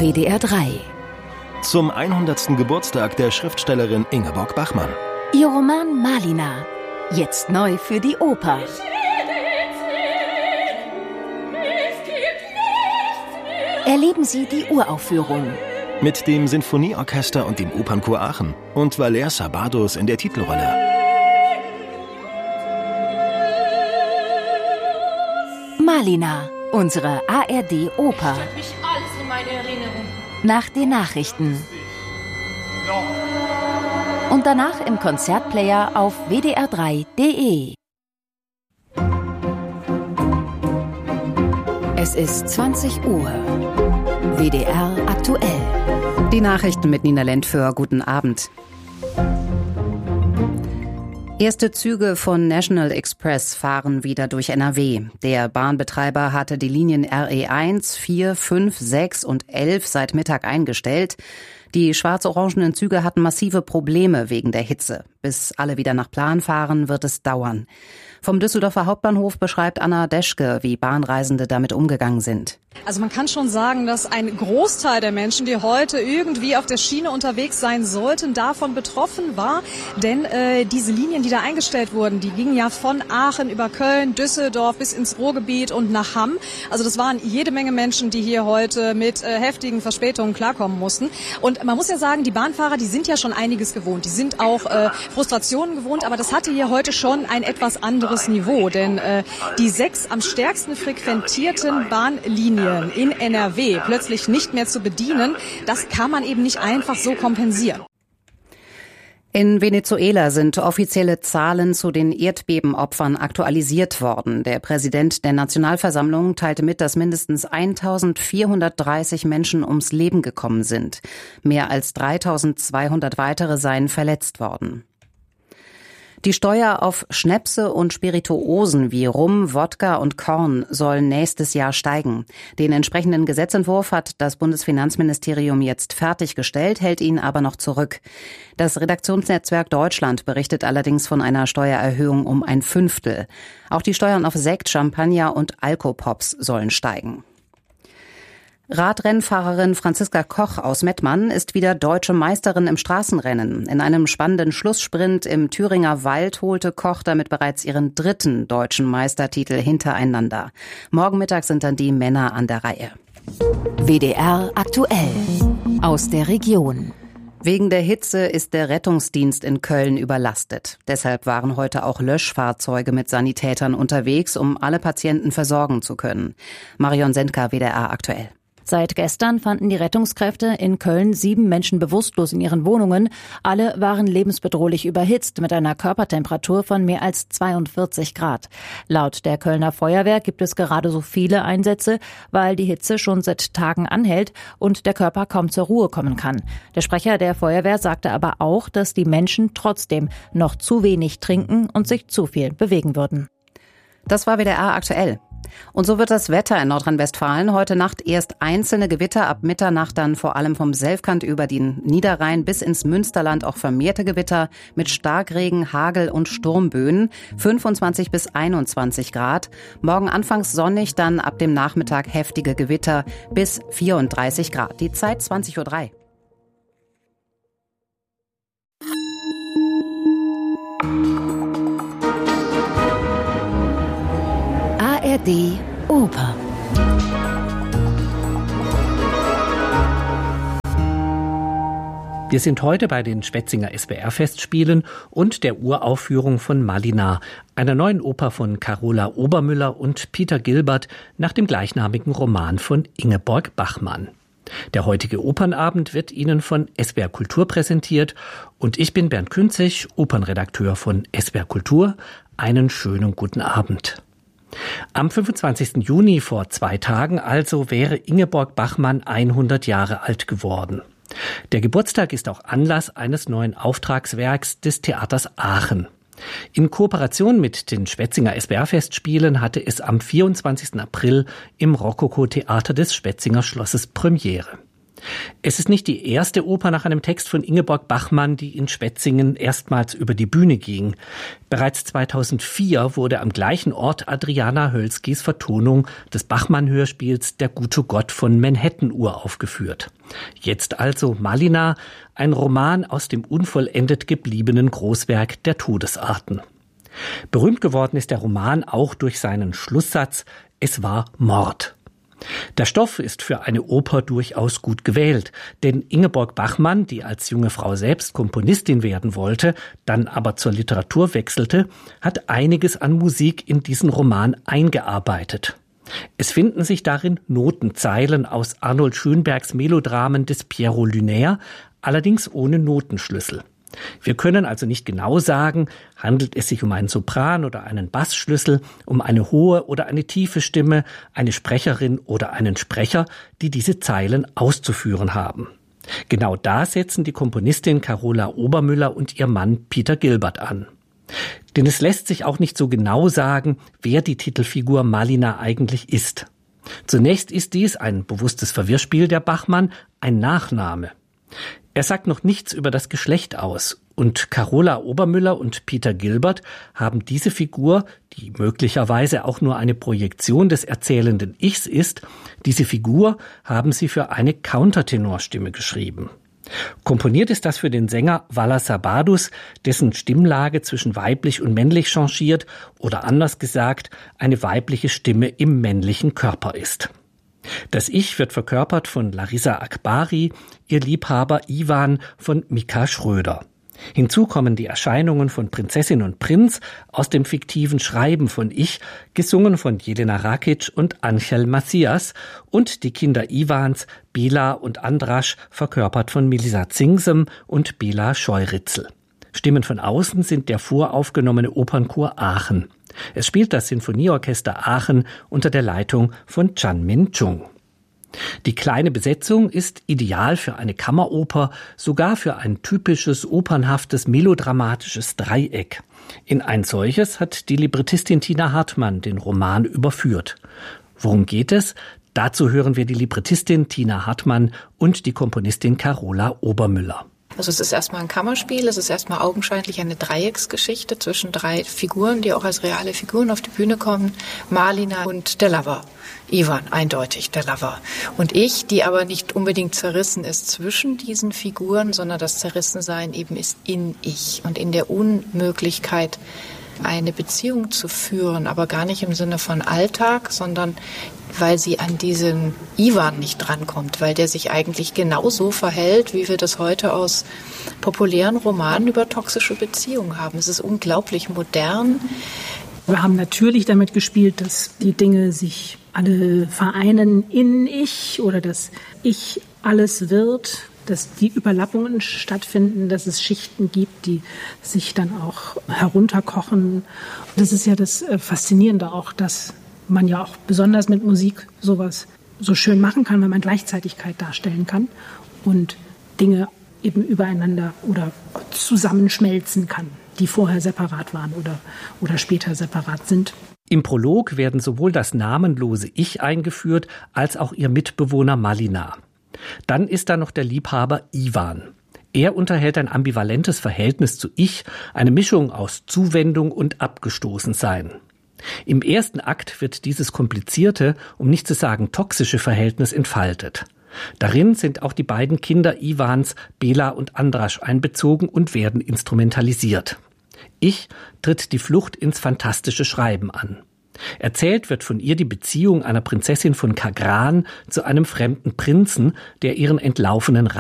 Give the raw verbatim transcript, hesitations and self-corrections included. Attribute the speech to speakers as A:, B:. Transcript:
A: W D R drei.
B: Zum hundertsten Geburtstag der Schriftstellerin Ingeborg Bachmann.
A: Ihr Roman Malina, jetzt neu für die Oper. Erleben Sie die Uraufführung.
B: Mit dem Sinfonieorchester und dem Opernchor Aachen und Valère Sabados in der Titelrolle.
A: Malina, unsere A R D-Oper.
C: Mich alles in meine Erinnerung.
A: Nach den Nachrichten. Und danach im Konzertplayer auf w d r drei punkt d e. Es ist zwanzig Uhr. W D R aktuell.
D: Die Nachrichten mit Nina Lentföhr. Guten Abend. Erste Züge von National Express fahren wieder durch N R W. Der Bahnbetreiber hatte die Linien R E eins, vier, fünf, sechs und elf seit Mittag eingestellt. Die schwarz-orangenen Züge hatten massive Probleme wegen der Hitze. Bis alle wieder nach Plan fahren, wird es dauern. Vom Düsseldorfer Hauptbahnhof beschreibt Anna Deschke, wie Bahnreisende damit umgegangen sind.
E: Also man kann schon sagen, dass ein Großteil der Menschen, die heute irgendwie auf der Schiene unterwegs sein sollten, davon betroffen war. Denn äh, diese Linien, die da eingestellt wurden, die gingen ja von Aachen über Köln, Düsseldorf bis ins Ruhrgebiet und nach Hamm. Also das waren jede Menge Menschen, die hier heute mit äh, heftigen Verspätungen klarkommen mussten. Und man muss ja sagen, die Bahnfahrer, die sind ja schon einiges gewohnt. Die sind auch äh, Frustrationen gewohnt, aber das hatte hier heute schon ein etwas anderes Niveau. Denn äh, die sechs am stärksten frequentierten Bahnlinien in N R W plötzlich nicht mehr zu bedienen, das kann man eben nicht einfach so kompensieren.
D: In Venezuela sind offizielle Zahlen zu den Erdbebenopfern aktualisiert worden. Der Präsident der Nationalversammlung teilte mit, dass mindestens eintausendvierhundertdreißig Menschen ums Leben gekommen sind. Mehr als dreitausendzweihundert weitere seien verletzt worden. Die Steuer auf Schnäpse und Spirituosen wie Rum, Wodka und Korn soll nächstes Jahr steigen. Den entsprechenden Gesetzentwurf hat das Bundesfinanzministerium jetzt fertiggestellt, hält ihn aber noch zurück. Das Redaktionsnetzwerk Deutschland berichtet allerdings von einer Steuererhöhung um ein Fünftel. Auch die Steuern auf Sekt, Champagner und Alkopops sollen steigen. Radrennfahrerin Franziska Koch aus Mettmann ist wieder deutsche Meisterin im Straßenrennen. In einem spannenden Schlusssprint im Thüringer Wald holte Koch damit bereits ihren dritten deutschen Meistertitel hintereinander. Morgen Mittag sind dann die Männer an der Reihe.
A: W D R aktuell. Aus der Region.
D: Wegen der Hitze ist der Rettungsdienst in Köln überlastet. Deshalb waren heute auch Löschfahrzeuge mit Sanitätern unterwegs, um alle Patienten versorgen zu können. Marion Sendka, W D R aktuell.
F: Seit gestern fanden die Rettungskräfte in Köln sieben Menschen bewusstlos in ihren Wohnungen. Alle waren lebensbedrohlich überhitzt mit einer Körpertemperatur von mehr als zweiundvierzig Grad. Laut der Kölner Feuerwehr gibt es gerade so viele Einsätze, weil die Hitze schon seit Tagen anhält und der Körper kaum zur Ruhe kommen kann. Der Sprecher der Feuerwehr sagte aber auch, dass die Menschen trotzdem noch zu wenig trinken und sich zu viel bewegen würden.
D: Das war W D R aktuell. Und so wird das Wetter in Nordrhein-Westfalen heute Nacht erst einzelne Gewitter, ab Mitternacht dann vor allem vom Selfkant über den Niederrhein bis ins Münsterland auch vermehrte Gewitter mit Starkregen, Hagel und Sturmböen, fünfundzwanzig bis einundzwanzig Grad. Morgen anfangs sonnig, dann ab dem Nachmittag heftige Gewitter bis vierunddreißig Grad. Die Zeit zwanzig Uhr drei.
A: A R D Oper.
G: Wir sind heute bei den Schwetzinger S B R-Festspielen und der Uraufführung von Malina, einer neuen Oper von Carola Obermüller und Peter Gilbert nach dem gleichnamigen Roman von Ingeborg Bachmann. Der heutige Opernabend wird Ihnen von S W R Kultur präsentiert und ich bin Bernd Künzig, Opernredakteur von S W R Kultur. Einen schönen guten Abend. Am fünfundzwanzigsten Juni vor zwei Tagen also wäre Ingeborg Bachmann hundert Jahre alt geworden. Der Geburtstag ist auch Anlass eines neuen Auftragswerks des Theaters Aachen. In Kooperation mit den Schwetzinger S B R-Festspielen hatte es am vierundzwanzigsten April im Rokoko-Theater des Schwetzinger Schlosses Premiere. Es ist nicht die erste Oper nach einem Text von Ingeborg Bachmann, die in Schwetzingen erstmals über die Bühne ging. Bereits zweitausendvier wurde am gleichen Ort Adriana Hölskis Vertonung des Bachmann-Hörspiels Der gute Gott von Manhattan uraufgeführt. Jetzt also Malina, ein Roman aus dem unvollendet gebliebenen Großwerk der Todesarten. Berühmt geworden ist der Roman auch durch seinen Schlusssatz: Es war Mord. Der Stoff ist für eine Oper durchaus gut gewählt, denn Ingeborg Bachmann, die als junge Frau selbst Komponistin werden wollte, dann aber zur Literatur wechselte, hat einiges an Musik in diesen Roman eingearbeitet. Es finden sich darin Notenzeilen aus Arnold Schönbergs Melodramen des Pierrot Lunaire, allerdings ohne Notenschlüssel. Wir können also nicht genau sagen, handelt es sich um einen Sopran oder einen Bassschlüssel, um eine hohe oder eine tiefe Stimme, eine Sprecherin oder einen Sprecher, die diese Zeilen auszuführen haben. Genau da setzen die Komponistin Carola Obermüller und ihr Mann Peter Gilbert an. Denn es lässt sich auch nicht so genau sagen, wer die Titelfigur Malina eigentlich ist. Zunächst ist dies ein bewusstes Verwirrspiel der Bachmann, ein Nachname. Er sagt noch nichts über das Geschlecht aus, und Carola Obermüller und Peter Gilbert haben diese Figur, die möglicherweise auch nur eine Projektion des erzählenden Ichs ist, diese Figur haben sie für eine Countertenorstimme geschrieben. Komponiert ist das für den Sänger Valas Sabadus, dessen Stimmlage zwischen weiblich und männlich changiert oder anders gesagt, eine weibliche Stimme im männlichen Körper ist. Das Ich wird verkörpert von Larissa Akbari, ihr Liebhaber Ivan von Mika Schröder. Hinzu kommen die Erscheinungen von Prinzessin und Prinz aus dem fiktiven Schreiben von Ich, gesungen von Jelena Rakic und Angel Macias, und die Kinder Ivans, Bela und Andras, verkörpert von Melissa Zingsem und Bela Scheuritzel. Stimmen von außen sind der voraufgenommene Opernchor Aachen. Es spielt das Sinfonieorchester Aachen unter der Leitung von Chan Min Chung. Die kleine Besetzung ist ideal für eine Kammeroper, sogar für ein typisches, opernhaftes, melodramatisches Dreieck. In ein solches hat die Librettistin Tina Hartmann den Roman überführt. Worum geht es? Dazu hören wir die Librettistin Tina Hartmann und die Komponistin Carola Obermüller.
H: Also es ist erstmal ein Kammerspiel, es ist erstmal augenscheinlich eine Dreiecksgeschichte zwischen drei Figuren, die auch als reale Figuren auf die Bühne kommen. Malina und der Lover. Ivan, eindeutig der Lover. Und ich, die aber nicht unbedingt zerrissen ist zwischen diesen Figuren, sondern das Zerrissensein eben ist in ich und in der Unmöglichkeit, eine Beziehung zu führen, aber gar nicht im Sinne von Alltag, sondern weil sie an diesen Ivan nicht drankommt, weil der sich eigentlich genauso verhält, wie wir das heute aus populären Romanen über toxische Beziehungen haben. Es ist unglaublich modern.
I: Wir haben natürlich damit gespielt, dass die Dinge sich alle vereinen in Ich oder dass Ich alles wird, dass die Überlappungen stattfinden, dass es Schichten gibt, die sich dann auch herunterkochen. Das ist ja das Faszinierende auch, dass man ja auch besonders mit Musik sowas so schön machen kann, weil man Gleichzeitigkeit darstellen kann und Dinge eben übereinander oder zusammenschmelzen kann, die vorher separat waren oder, oder später separat sind.
G: Im Prolog werden sowohl das namenlose Ich eingeführt, als auch ihr Mitbewohner Malina. Dann ist da noch der Liebhaber Ivan. Er unterhält ein ambivalentes Verhältnis zu Ich, eine Mischung aus Zuwendung und Abgestoßensein. Im ersten Akt wird dieses komplizierte, um nicht zu sagen toxische Verhältnis entfaltet. Darin sind auch die beiden Kinder Ivans, Bela und Andras, einbezogen und werden instrumentalisiert. Ich tritt die Flucht ins fantastische Schreiben an. Erzählt wird von ihr die Beziehung einer Prinzessin von Kagran zu einem fremden Prinzen, der ihren entlaufenen